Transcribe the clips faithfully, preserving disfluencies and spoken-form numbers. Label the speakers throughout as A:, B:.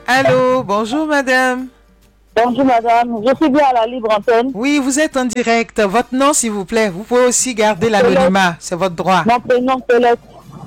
A: Allô, bonjour madame.
B: Bonjour madame, je suis bien à la libre antenne.
A: Oui, vous êtes en direct. Votre nom s'il vous plaît. Vous pouvez aussi garder l'anonymat, c'est votre droit.
B: Mon prénom Paulette.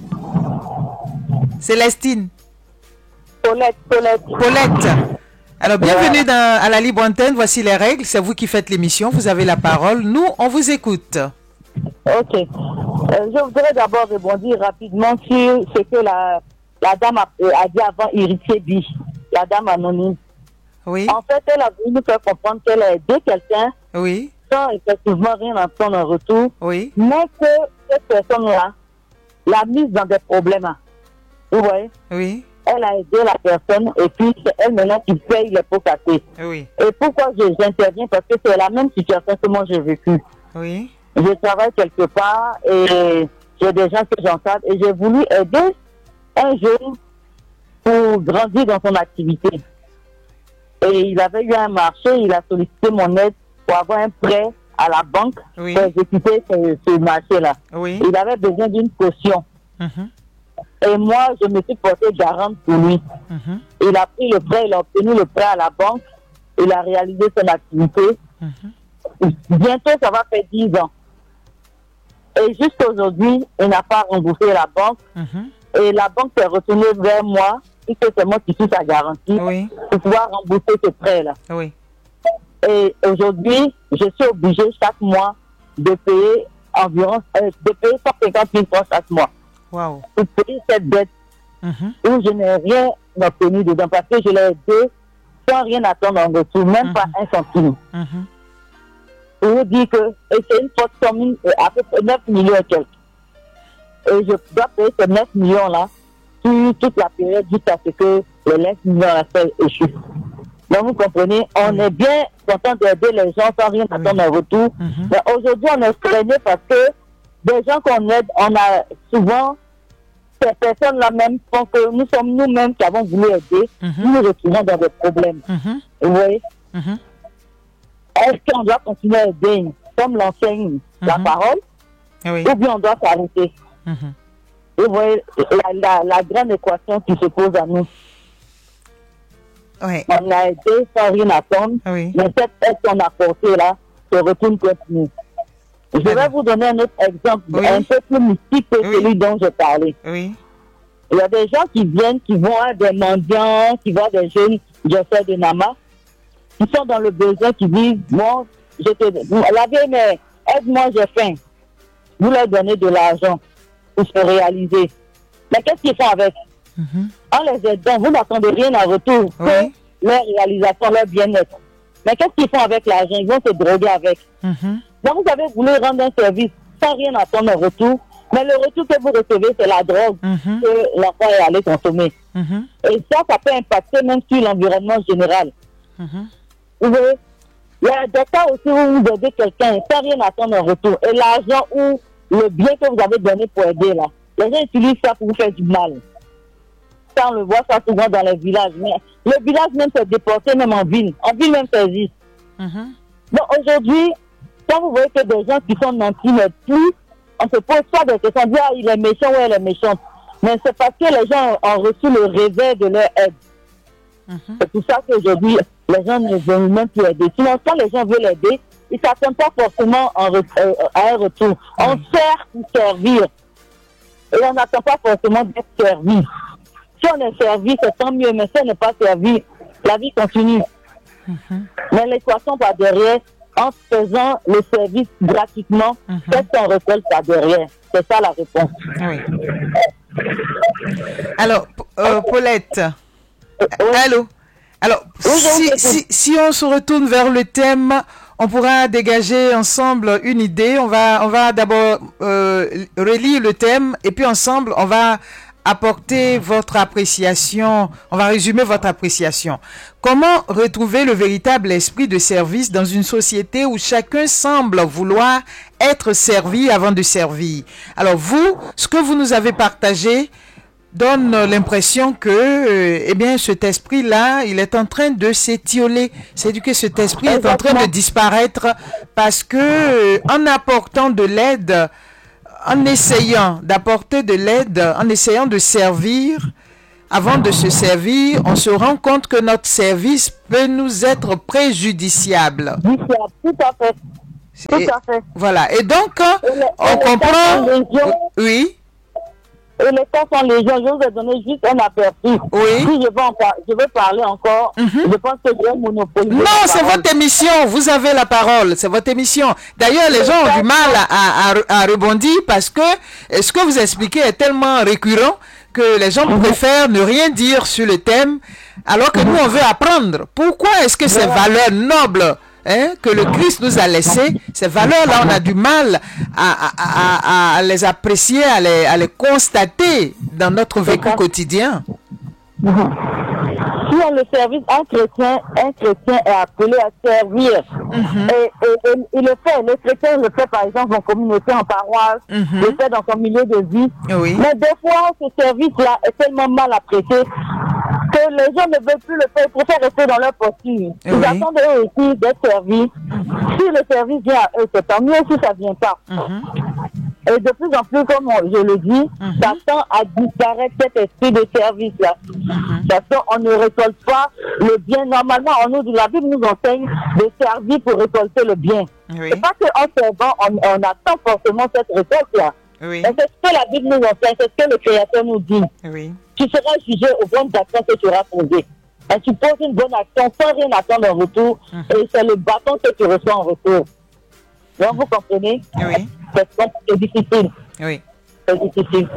A: Célestine.
B: Paulette, Paulette.
A: Paulette. Alors, bienvenue dans, à la libre antenne. Voici les règles. C'est vous qui faites l'émission. Vous avez la parole. Nous, on vous écoute.
B: Ok. Euh, je voudrais d'abord rebondir rapidement sur ce que la, la dame a, euh, a dit avant Héritier B, la dame anonyme.
A: Oui.
B: En fait, elle a voulu nous faire comprendre qu'elle a aidé quelqu'un
A: Oui.
B: sans effectivement rien entendre en retour.
A: Oui.
B: Mais que cette personne-là l'a mise dans des problèmes. Vous voyez?
A: Oui.
B: Elle a aidé la personne et puis c'est elle maintenant qui paye les pots cassés.
A: Oui.
B: Et pourquoi je, j'interviens? Parce que c'est la même situation que moi j'ai vécu.
A: Oui.
B: Je travaille quelque part et j'ai des gens que j'encadre et j'ai voulu aider un jeune pour grandir dans son activité. Et il avait eu un marché, il a sollicité mon aide pour avoir un prêt à la banque
A: Oui.
B: pour exécuter ce, ce marché-là.
A: Oui.
B: Il avait besoin d'une caution.
A: Mhm.
B: Et moi, je me suis portée garante pour lui.
A: Mhm.
B: Il a pris le prêt, il a obtenu le prêt à la banque, il a réalisé son activité.
A: Mhm.
B: Bientôt, ça va faire dix ans. Et jusqu'aujourd'hui, il n'a pas remboursé la banque.
A: Mhm.
B: Et la banque s'est retournée vers moi, puisque c'est moi qui suis sa garantie,
A: Oui.
B: pour pouvoir rembourser ce prêt-là.
A: Oui.
B: Et aujourd'hui, je suis obligée chaque mois de payer environ euh, de payer cent cinquante mille francs chaque mois
A: Wow.
B: pour payer cette dette
A: Mhm.
B: où je n'ai rien obtenu dedans parce que je l'ai aidé sans rien attendre en retour, même
A: Mhm.
B: pas un centime.
A: Mhm.
B: Je vous dis que et c'est une forte somme, euh, à peu près neuf millions et quelques. Et je dois payer ces neuf millions-là sur toute la période jusqu'à ce que les neuf millions-là échouent. Donc vous comprenez, on
A: Mhm.
B: est bien content d'aider les gens sans rien attendre en retour.
A: Mhm.
B: Mais aujourd'hui, on est freiné parce que des gens qu'on aide, on a souvent ces personnes-là même font que nous sommes nous-mêmes qui avons voulu aider,
A: Mhm.
B: nous nous retrouvons dans des problèmes.
A: Mhm.
B: Vous voyez?
A: Mhm.
B: Est-ce qu'on doit continuer à aider comme l'enseigne la
A: Mhm.
B: parole
A: Oui.
B: ou bien on doit s'arrêter?
A: Mhm.
B: Vous voyez la, la, la grande équation qui se pose à nous.
A: Oui.
B: On a aidé sans rien attendre,
A: Oui.
B: mais cette aide qu'on a apportée là se retourne contre nous. Je vais
A: Alors.
B: vous donner un autre exemple,
A: Oui.
B: un peu plus mystique que
A: Oui.
B: celui dont je parlais.
A: Oui.
B: Il y a des gens qui viennent, qui vont à des mendiants, qui vont à des jeunes, je sais, de Nama, qui sont dans le besoin, qui disent, bon, je te la vieille mère, aide-moi, j'ai faim. Vous leur donnez de l'argent pour se réaliser. Mais qu'est-ce qu'ils font avec?
A: Mhm.
B: En les aidant, vous n'attendez rien en retour que
A: Oui.
B: leur réalisation, leur bien-être. Mais qu'est-ce qu'ils font avec l'argent? Ils vont se droguer avec.
A: Mhm.
B: Donc vous avez voulu rendre un service sans rien attendre en retour, mais le retour que vous recevez, c'est la drogue
A: Mhm.
B: que l'enfant est allé consommer.
A: Mhm.
B: Et ça, ça peut impacter même sur l'environnement général.
A: Mhm.
B: Vous voyez, il y a des cas aussi où vous aidez quelqu'un sans rien attendre en retour. Et l'argent ou le bien que vous avez donné pour aider là, les gens utilisent ça pour vous faire du mal. Ça, on le voit ça souvent dans les villages. Mais le village même s'est déporté même en ville. En ville même, ça existe.
A: Mhm.
B: Donc aujourd'hui, quand vous voyez que des gens qui sont nantis ne plus, on se pose pas des questions, on dit ah, il est méchant ou elle est méchante. Mais c'est parce que les gens ont reçu le réveil de leur aide.
A: Mhm.
B: C'est pour ça qu'aujourd'hui, les gens ne veulent même plus aider. Sinon, quand les gens veulent aider, ils ne s'attendent pas forcément en re- euh, à un retour. On
A: Mhm.
B: sert pour servir. Et on n'attend pas forcément d'être servi. Si on est servi, c'est tant mieux, mais si on n'est pas servi, la vie continue.
A: Mhm.
B: Mais l'équation par derrière, en faisant le service gratuitement,
A: Mhm.
B: qu'est-ce qu'on récolte par derrière? C'est ça la réponse.
A: Oui. Alors, P- euh, Paulette.
B: Euh, oui.
A: Allô. Alors,
B: Oui, je
A: si,
B: vous écoute.
A: si, si on se retourne vers le thème, on pourra dégager ensemble une idée. On va, on va d'abord euh, relire le thème et puis ensemble, on va apporter votre appréciation. On va résumer votre appréciation. Comment retrouver le véritable esprit de service dans une société où chacun semble vouloir être servi avant de servir? Alors vous, ce que vous nous avez partagé donne l'impression que, euh, eh bien, cet esprit-là, il est en train de s'étioler. C'est-à-dire que cet esprit est en train de disparaître parce que, euh, en apportant de l'aide, en essayant d'apporter de l'aide, en essayant de servir, avant de se servir, on se rend compte que notre service peut nous être préjudiciable.
B: Tout à fait. Tout
A: Et,
B: à fait.
A: voilà. Et donc,
B: Et le,
A: on
B: et les
A: comprend...
B: cas sont légion,
A: Oui,
B: et les cas sont légion. Je vous ai donné juste un aperçu.
A: oui.
B: Si je veux, en par- je veux parler encore,
A: Mhm.
B: je pense que j'ai monopolisé
A: Non,
B: la
A: c'est
B: parole.
A: votre émission. Vous avez la parole. C'est votre émission. D'ailleurs, les gens ont du mal à, à, à rebondir parce que euh, ce que vous expliquez est tellement récurrent que les gens préfèrent ne rien dire sur le thème, alors que nous, on veut apprendre. Pourquoi est-ce que ces valeurs nobles, hein, que le Christ nous a laissées, ces valeurs-là, on a du mal à, à, à, à les apprécier, à les, à les constater dans notre vécu quotidien?
B: Si on le service, un chrétien, un chrétien est appelé à servir.
A: Mhm.
B: Et, et, et il le fait. Le chrétien le fait par exemple en communauté, en paroisse,
A: Mhm.
B: le fait dans son milieu de vie.
A: Oui.
B: Mais des fois, ce service-là est tellement mal apprécié que les gens ne veulent plus le faire pour faire rester dans leur posture. Ils
A: Oui.
B: attendent eux aussi d'être servis. Si le service vient à eux, c'est tant mieux. Si ça ne vient pas.
A: Mhm.
B: Et de plus en plus, comme on- je le dis,
A: Mhm.
B: ça tend à disparaître cet esprit de service-là.
A: Mhm.
B: Parce qu'on ne récolte pas le bien. Normalement, on nous, la Bible nous enseigne de servir pour récolter le bien.
A: Oui.
B: C'est pas qu'en servant, on, on attend forcément cette récolte-là.
A: Oui.
B: Mais c'est ce que la Bible nous enseigne, c'est ce que le Créateur nous dit.
A: Oui.
B: Tu seras jugé aux bonnes actions que tu auras posées. Et tu poses une bonne action sans rien attendre en retour,
A: Mhm.
B: et c'est le bâton que tu reçois en retour. Donc, vous comprenez?
A: Oui.
B: C'est c'est difficile.
A: Oui.
B: C'est difficile.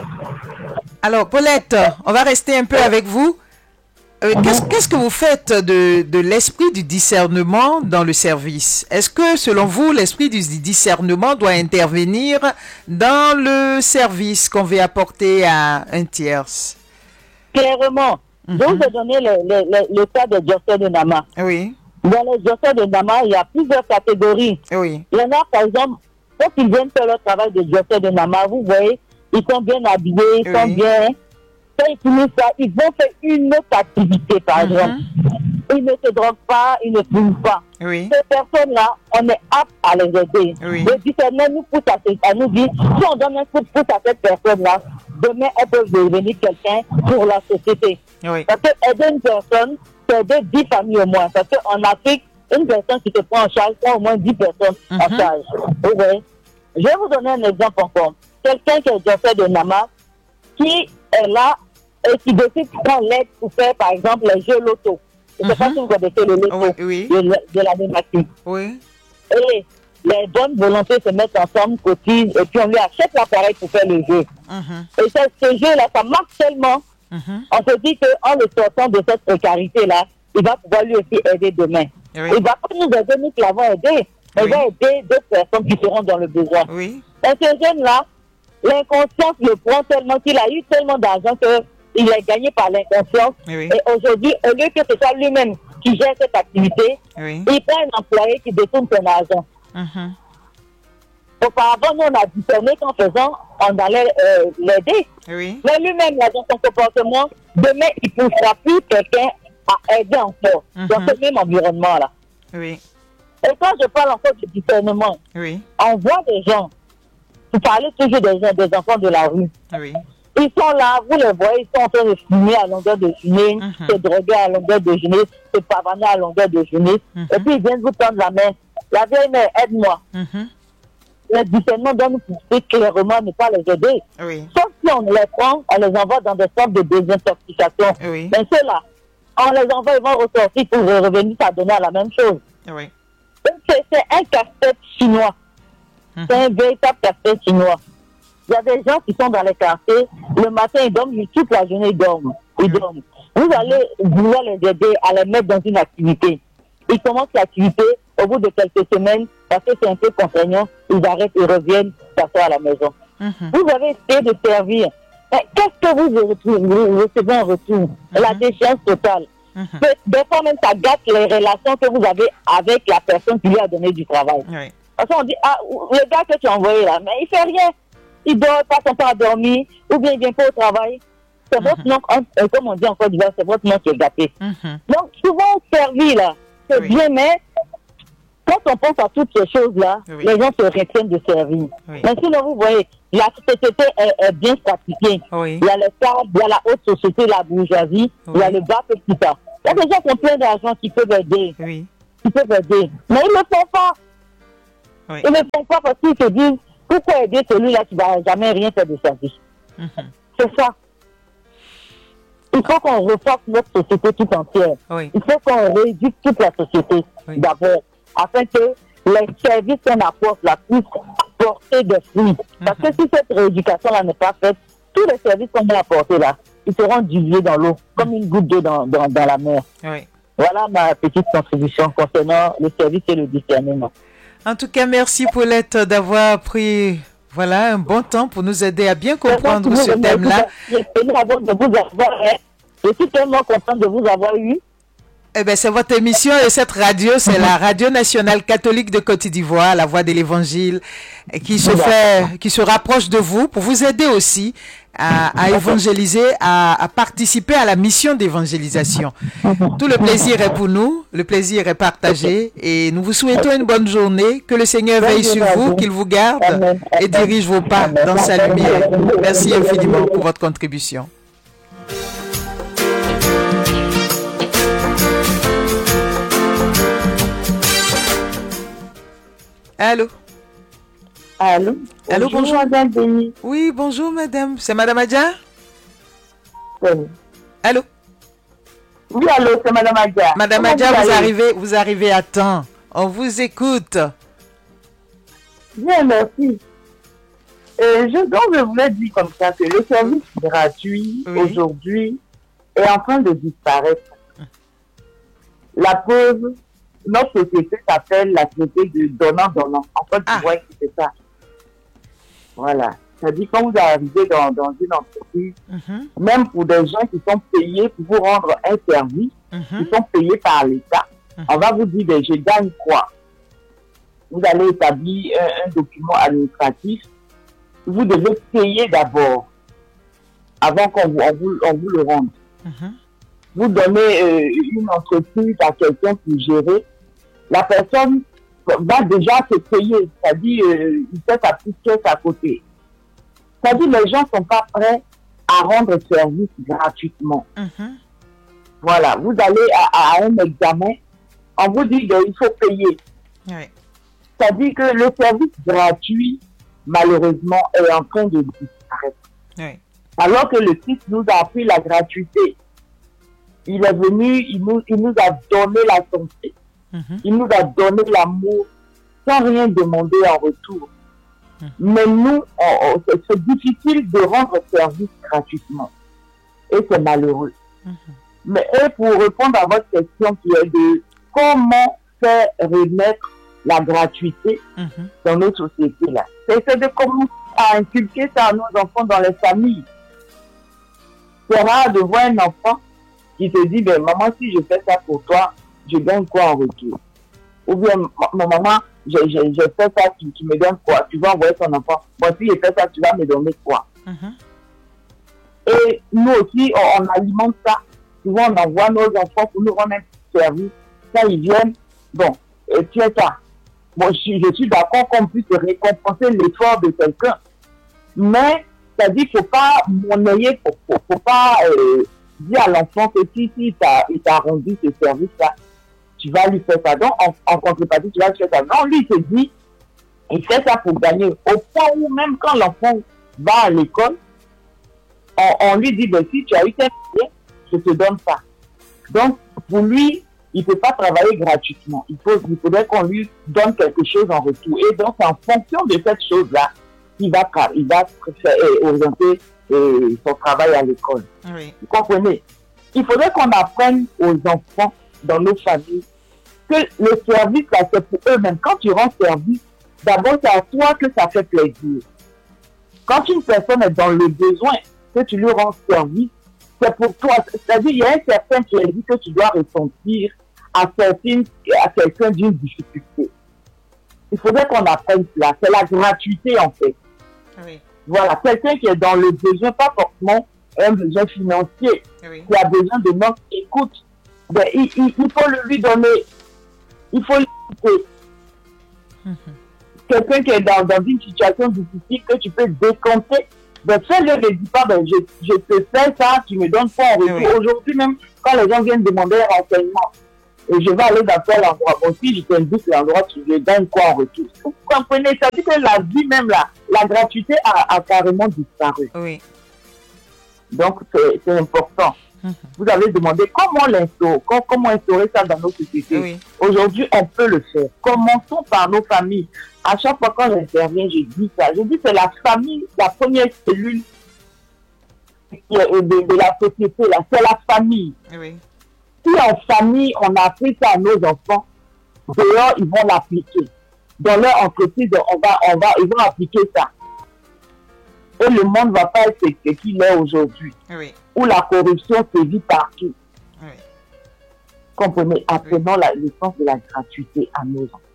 A: Alors, Paulette, on va rester un peu avec vous. Euh, qu'est-ce, qu'est-ce que vous faites de, de l'esprit du discernement dans le service? Est-ce que, selon vous, l'esprit du discernement doit intervenir dans le service qu'on veut apporter à un tierce?
B: Clairement,
A: Mhm.
B: je vous ai donné le, le, le, le cas de diocèse de Nama.
A: Oui,
B: Dans les diocèses de Nama, il y a plusieurs catégories.
A: oui,
B: Il y en a, par exemple, quand ils viennent faire leur travail de diocèse de Nama, vous voyez, ils sont bien habillés, ils sont
A: Oui.
B: bien. Quand ils finissent ça, ils vont faire une autre activité, par
A: Mhm.
B: exemple. Ils ne se droguent pas, ils ne fument pas.
A: oui,
B: Ces personnes-là, on est apte à les aider.
A: Oui.
B: Le discernement nous pousse à, à nous dire, si on donne un coup de pouce à cette personne-là, demain, elle peut devenir quelqu'un pour la société.
A: oui,
B: Parce que aider une personne, c'est aider dix familles au moins. Parce qu'en Afrique, une personne qui te prend en charge, prend au moins dix personnes en
A: Mhm.
B: charge. Vous voyez? Je vais vous donner un exemple encore. Quelqu'un qui est diocèse de Nama, qui est là et qui décide qu'on l'aide pour faire, par exemple, les jeux loto. Je ne sais pas
A: Mhm.
B: si vous connaissez le loto
A: Oui, oui.
B: de, l- de la démocratie.
A: oui,
B: Et les bonnes volontés se mettent ensemble, cotisent, et puis on lui achète l'appareil pour faire le jeu.
A: mhm,
B: Et ce, ce jeu-là, ça marche tellement,
A: mhm,
B: on se dit qu'en le sortant de cette précarité-là, il va pouvoir lui aussi aider demain.
A: Oui.
B: Il va pas nous aider, nous qui l'avons aidé, mais
A: Oui.
B: il va aider d'autres personnes qui seront dans le besoin.
A: oui,
B: Et ce jeune-là, l'inconscience le prend tellement qu'il a eu tellement d'argent qu'il est gagné par l'inconscience.
A: oui,
B: Et aujourd'hui, au lieu que ce soit lui-même qui gère cette activité,
A: oui,
B: il prend un employé qui détourne son argent.
A: mhm,
B: Auparavant, nous, on a discerné qu'en faisant, on allait euh, l'aider.
A: oui,
B: Mais lui-même, là, dans son comportement, demain, il ne poussera plus quelqu'un à aider encore
A: Mhm.
B: dans ce même environnement-là.
A: oui,
B: Et quand je parle encore de discernement,
A: oui,
B: on voit des gens, vous parlez toujours des, gens- des enfants de la rue.
A: oui,
B: Ils sont là, vous les voyez, ils sont en train de fumer à longueur de journée,
A: Mhm.
B: se droguer à longueur de journée, se pavaner à longueur de journée.
A: Mhm.
B: Et puis ils viennent vous tendre la main. La vieille mère, aide-moi.
A: mhm,
B: Le discernement doit nous pousser clairement à ne pas les aider.
A: oui,
B: Sauf si on les prend, on les envoie dans des centres de désintoxication.
A: oui,
B: Mais ceux-là, on les envoie, ils vont ressortir pour revenir s'adonner à la même chose.
A: oui,
B: Donc c'est c'est un casse-tête chinois.
A: Mhm.
B: C'est un véritable casse-tête chinois. Il y a des gens qui sont dans les quartiers, le matin ils dorment, toute la journée ils dorment. Ils dorment. Vous allez vouloir les aider à les mettre dans une activité. Ils commencent l'activité, au bout de quelques semaines, parce que c'est un peu contraignant, ils arrêtent et reviennent s'asseoir à la maison.
A: mhm,
B: Vous avez essayé de servir. Mais qu'est-ce que vous recevez vous recevez en retour? La déchéance totale.
A: mhm,
B: Peu- Des fois même, ça gâte les relations que vous avez avec la personne qui lui a donné du travail.
A: oui,
B: Parce qu'on dit, ah, le gars que tu as envoyé là, mais il fait rien. Il dort, passe son temps à dormir, ou bien il vient pas au travail. C'est votre nom, en- euh, comme on dit en Côte d'Ivoire, c'est votre nom qui est gâté.
A: mhm,
B: Donc, souvent, servi là, c'est
A: Oui.
B: bien, mais quand on pense à toutes ces choses-là, oui. les gens se retiennent de servir. Oui. Mais sinon, vous voyez, la société est, est bien pratiquée. Oui. Il y a les cadres, il y a la haute société, la bourgeoisie, oui. il y a le bas petit ça. Il y a des gens qui ont plein d'argent qui peuvent aider. Oui. Qui peuvent aider. Mais ils ne le font pas. Oui. Ils ne le font pas parce qu'ils se disent, pourquoi aider celui-là qui ne va jamais rien faire de service? Mm-hmm. C'est ça. Il faut qu'on refasse notre société tout entière. Oui. Il faut qu'on rééduque toute la société oui. d'abord, afin que les services qu'on apporte là puissent porter des fruits. Mm-hmm. Parce que si cette rééducation-là n'est pas faite, tous les services qu'on va apporter là, ils seront dilués dans l'eau, mm-hmm. comme une goutte d'eau dans, dans, dans la mer. Oui. Voilà ma petite contribution concernant le service et le discernement.
A: En tout cas, merci Paulette d'avoir pris voilà, un bon temps pour nous aider à bien comprendre ce thème-là.
B: Je suis tellement contente de vous avoir eu.
A: Eh bien, c'est votre émission et cette radio, c'est la Radio Nationale Catholique de Côte d'Ivoire, la Voix de l'Évangile, qui se fait, qui se rapproche de vous pour vous aider aussi à, à évangéliser, à, à participer à la mission d'évangélisation. Tout le plaisir est pour nous, le plaisir est partagé et nous vous souhaitons une bonne journée, que le Seigneur veille sur vous, qu'il vous garde et dirige vos pas dans sa lumière. Merci infiniment pour votre contribution. Allô?
B: Allô?
A: Allô, bonjour.
B: Bonjour, Madame Béni.
A: Oui, bonjour, madame. C'est Madame Adja?
B: Oui.
A: Allô?
B: Oui, allô, c'est Madame Adja.
A: Madame Comment Adja, vous, vous arrivez, vous arrivez à temps. On vous écoute.
B: Bien, merci. Euh, je, donc, je voulais dire comme ça que le service gratuit, oui. aujourd'hui, est en train de disparaître. La preuve, notre société s'appelle la société de donnant-donnant. En fait, ah. vous voyez que c'est ça. Voilà. C'est-à-dire, quand vous arrivez dans, dans une entreprise, mm-hmm. même pour des gens qui sont payés pour vous rendre un service, mm-hmm. qui sont payés par l'État, mm-hmm. on va vous dire, ben, je gagne quoi? Vous allez établir un, un document administratif. Vous devez payer d'abord, avant qu'on vous, on vous, on vous le rende. Mm-hmm. Vous donnez euh, une entreprise à quelqu'un pour gérer, la personne va déjà se payer, c'est-à-dire euh, il fait sa petite caisse à côté. C'est-à-dire les gens ne sont pas prêts à rendre service gratuitement. Mm-hmm. Voilà, vous allez à, à un examen, on vous dit qu'il faut payer. Oui. C'est-à-dire que le service gratuit, malheureusement, est en train de disparaître. Oui. Alors que le Christ nous a appris la gratuité. Il est venu, il nous, il nous a donné la santé. Mm-hmm. Il nous a donné l'amour sans rien demander en retour. Mm-hmm. Mais nous, on, on, c'est, c'est difficile de rendre service gratuitement. Et c'est malheureux. Mm-hmm. Mais et pour répondre à votre question qui est de comment faire remettre la gratuité mm-hmm. dans notre société là, c'est, c'est de commencer à inculquer ça à nos enfants dans les familles. C'est rare de voir un enfant qui te dit, ben, maman, si je fais ça pour toi, je gagne quoi en retour? Ou bien, ma maman, je, je, je fais ça, tu, tu me donnes quoi? Tu vas envoyer ton enfant. Moi, si je fais ça, tu vas me donner quoi? Mm-hmm. Et nous aussi, on, on alimente ça. Souvent, on envoie nos enfants pour nous rendre un petit service. Quand ils viennent, bon, et tu es ça. Bon, je suis, je suis d'accord qu'on puisse récompenser l'effort de quelqu'un. Mais, c'est-à-dire qu'il ne faut pas monnayer, il ne faut, faut pas... Euh, dis à l'enfant que si, si t'a, il t'a rendu ce service-là, tu vas lui faire ça. Donc, en, en contrepartie, tu vas lui faire ça. Non, lui, il se dit, il fait ça pour gagner. Au point où même quand l'enfant va à l'école, on, on lui dit, ben, si tu as eu tes pieds, je te donne ça. Donc, pour lui, il ne peut pas travailler gratuitement. Il, faut, il faudrait qu'on lui donne quelque chose en retour. Et donc, en fonction de cette chose-là, il va, il va orienter et son travail à l'école. Oui. Vous comprenez? Il faudrait qu'on apprenne aux enfants dans nos familles que le service, là, c'est pour eux-mêmes. Quand tu rends service, d'abord, c'est à toi que ça fait plaisir. Quand une personne est dans le besoin, que tu lui rends service, c'est pour toi. C'est-à-dire, il y a un certain plaisir que tu dois ressentir à, certaines, à quelqu'un d'une difficulté. Il faudrait qu'on apprenne cela. C'est la gratuité, en fait. Oui. Voilà, quelqu'un qui est dans le besoin, pas forcément un besoin financier, oui. qui a besoin de notre écoute, ben, il, il, il faut le lui donner, il faut l'écouter. Mm-hmm. Quelqu'un qui est dans, dans une situation difficile que tu peux décompter, ben, fais-le, ne dis pas, ben, je, je te fais ça, tu me donnes quoi en retour. Oui. Aujourd'hui même, quand les gens viennent demander un renseignement, et je vais aller dans tel endroit, bon, si je t'indique l'endroit, tu me donnes quoi en retour. Vous comprenez, ça dit que la vie même, la, la gratuité a, a carrément disparu.
A: Oui.
B: Donc, c'est, c'est important. Mm-hmm. Vous avez demandé comment l'instaurer, comment instaurer ça dans nos sociétés. Oui. Aujourd'hui, on peut le faire. Commençons par nos familles. À chaque fois quand j'interviens, je dis ça. Je dis que c'est la famille, la première cellule de, de, de la société. Là. C'est la famille.
A: Oui.
B: Si en famille, on a appris ça à nos enfants, dehors, ils vont l'appliquer. Dans leur entreprise, on va, on va, ils vont appliquer ça. Et le monde ne va pas être ce qu'il est aujourd'hui.
A: Oui.
B: Où la corruption sévit partout.
A: Oui.
B: Comprenez, apprenons oui. la leçon de la gratuité à nos enfants.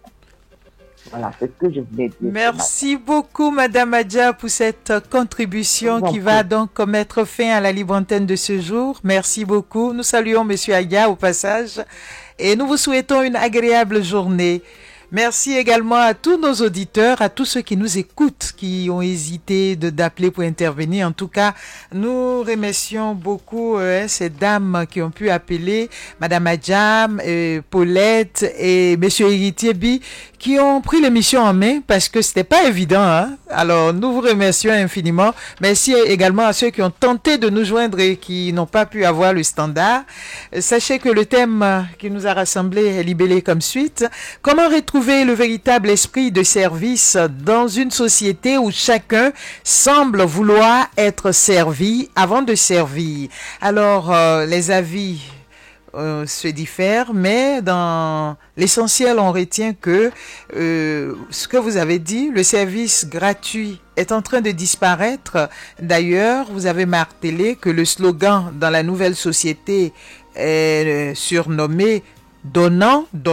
B: Voilà, c'est ce que je voulais dire.
A: Merci beaucoup, Madame Adja, pour cette contribution qui va donc mettre fin à la libre antenne de ce jour. Merci beaucoup. Nous saluons Monsieur Adja au passage et nous vous souhaitons une agréable journée. Merci également à tous nos auditeurs, à tous ceux qui nous écoutent, qui ont hésité de d'appeler pour intervenir. En tout cas, nous remercions beaucoup euh, ces dames qui ont pu appeler, Madame Adjam, euh, Paulette et Monsieur Héritier Bi, qui ont pris l'émission en main parce que c'était pas évident. Hein? Alors, nous vous remercions infiniment. Merci également à ceux qui ont tenté de nous joindre et qui n'ont pas pu avoir le standard. Sachez que le thème qui nous a rassemblés est libellé comme suite. Comment retrouver le véritable esprit de service dans une société où chacun semble vouloir être servi avant de servir? Alors, euh, les avis euh, se diffèrent, mais dans l'essentiel, on retient que euh, ce que vous avez dit, le service gratuit est en train de disparaître. D'ailleurs, vous avez martelé que le slogan dans la nouvelle société est surnommé « Donnant, donnant ».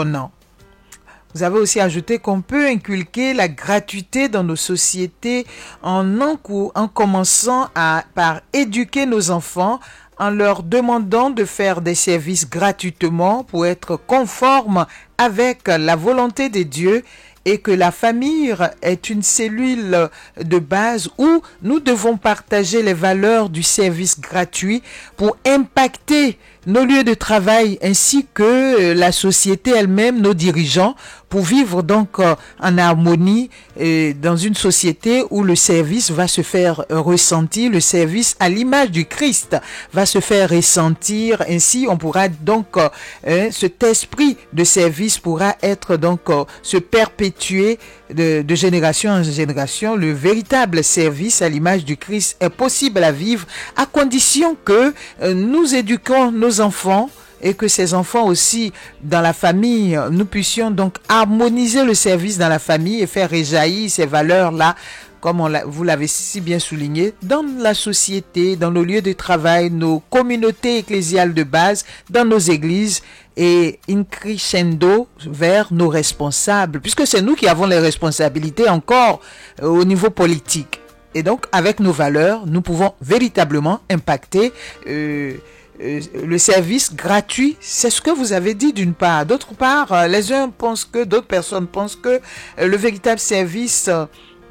A: Vous avez aussi ajouté qu'on peut inculquer la gratuité dans nos sociétés en, en commençant à, par éduquer nos enfants en leur demandant de faire des services gratuitement pour être conformes avec la volonté de Dieu et que la famille est une cellule de base où nous devons partager les valeurs du service gratuit pour impacter nos lieux de travail ainsi que la société elle-même, nos dirigeants, pour vivre donc en harmonie dans une société où le service va se faire ressentir, le service à l'image du Christ va se faire ressentir. Ainsi, on pourra donc, hein, cet esprit de service pourra être donc se perpétuer de, de génération en génération. Le véritable service à l'image du Christ est possible à vivre à condition que nous éduquons nos enfants et que ces enfants aussi, dans la famille, nous puissions donc harmoniser le service dans la famille et faire réjaillir ces valeurs-là, comme on l'a, vous l'avez si bien souligné, dans la société, dans nos lieux de travail, nos communautés ecclésiales de base, dans nos églises et in crescendo vers nos responsables, puisque c'est nous qui avons les responsabilités encore euh, au niveau politique. Et donc, avec nos valeurs, nous pouvons véritablement impacter euh, euh, le service gratuit. C'est ce que vous avez dit d'une part. D'autre part, euh, les uns pensent que, d'autres personnes pensent que euh, le véritable service euh,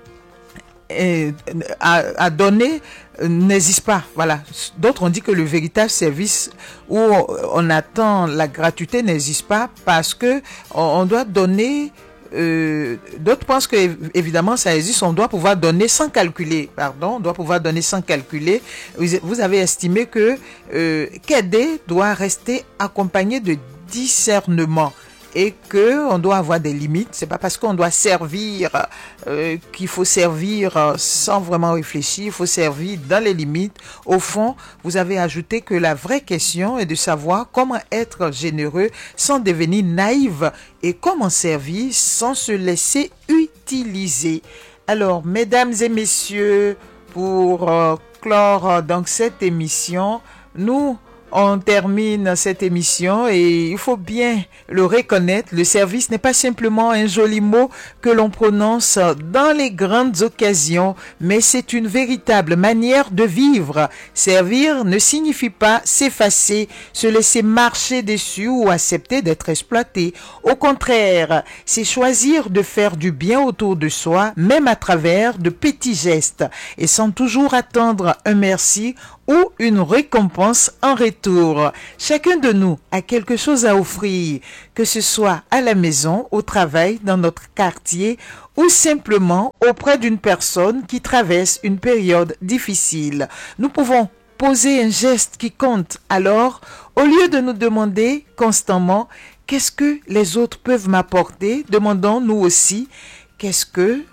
A: est, à, à donner euh, n'existe pas. Voilà. D'autres ont dit que le véritable service où on, on attend la gratuité n'existe pas parce que on, on doit donner. Euh, d'autres pensent que évidemment ça existe, on doit pouvoir donner sans calculer, pardon, on doit pouvoir donner sans calculer. Vous, vous avez estimé que euh, qu'aider doit rester accompagné de discernement et que on doit avoir des limites. C'est pas parce qu'on doit servir euh, qu'il faut servir sans vraiment réfléchir. Il faut servir dans les limites. Au fond, vous avez ajouté que la vraie question est de savoir comment être généreux sans devenir naïf et comment servir sans se laisser utiliser. Alors, mesdames et messieurs, pour euh, clore euh, donc cette émission, nous on termine cette émission et il faut bien le reconnaître, le service n'est pas simplement un joli mot que l'on prononce dans les grandes occasions, mais c'est une véritable manière de vivre. Servir ne signifie pas s'effacer, se laisser marcher dessus ou accepter d'être exploité. Au contraire, c'est choisir de faire du bien autour de soi, même à travers de petits gestes, et sans toujours attendre un merci ou une récompense en retour. Chacun de nous a quelque chose à offrir, que ce soit à la maison, au travail, dans notre quartier ou simplement auprès d'une personne qui traverse une période difficile. Nous pouvons poser un geste qui compte. Alors, au lieu de nous demander constamment qu'est-ce que les autres peuvent m'apporter, demandons-nous aussi qu'est-ce que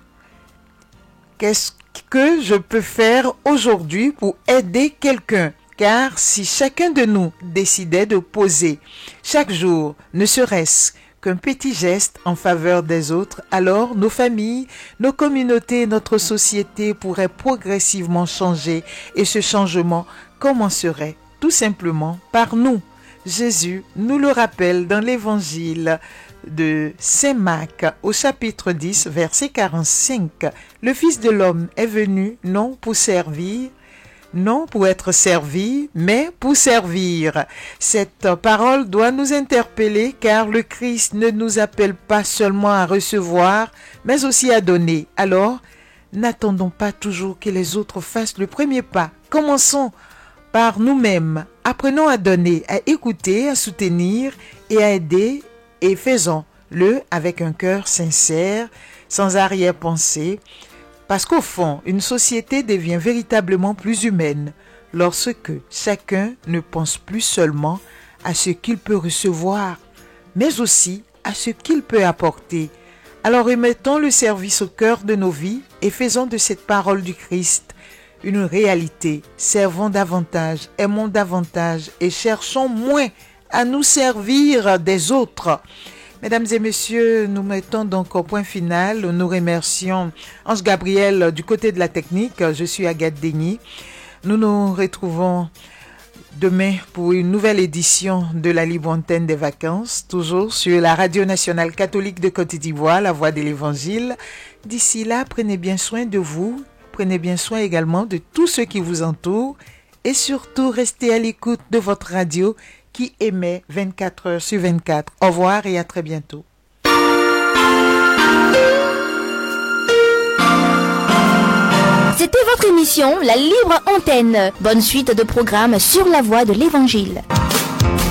A: qu'est-ce que je peux faire aujourd'hui pour aider quelqu'un. Car si chacun de nous décidait de poser chaque jour, ne serait-ce qu'un petit geste en faveur des autres, alors nos familles, nos communautés, notre société pourraient progressivement changer et ce changement commencerait tout simplement par nous. Jésus nous le rappelle dans l'évangile de Saint Marc au chapitre dix, verset quarante-cinq. Le Fils de l'homme est venu non pour servir, non pour être servi, mais pour servir. Cette parole doit nous interpeller car le Christ ne nous appelle pas seulement à recevoir, mais aussi à donner. Alors, n'attendons pas toujours que les autres fassent le premier pas. Commençons par nous-mêmes. Apprenons à donner, à écouter, à soutenir et à aider et faisons-le avec un cœur sincère, sans arrière-pensée. Parce qu'au fond, une société devient véritablement plus humaine lorsque chacun ne pense plus seulement à ce qu'il peut recevoir, mais aussi à ce qu'il peut apporter. Alors remettons le service au cœur de nos vies et faisons de cette parole du Christ une réalité. Servons davantage, aimons davantage et cherchons moins à nous servir des autres. Mesdames et messieurs, nous mettons donc au point final. Nous remercions Ange Gabriel du côté de la technique. Je suis Agathe Denis. Nous nous retrouvons demain pour une nouvelle édition de la Libre Antenne des Vacances, toujours sur la Radio Nationale Catholique de Côte d'Ivoire, la Voix de l'Évangile. D'ici là, prenez bien soin de vous, prenez bien soin également de tous ceux qui vous entourent et surtout restez à l'écoute de votre radio qui émet vingt-quatre heures sur vingt-quatre. Au revoir et à très bientôt.
C: C'était votre émission La Libre Antenne. Bonne suite de programmes sur la Voix de l'Évangile.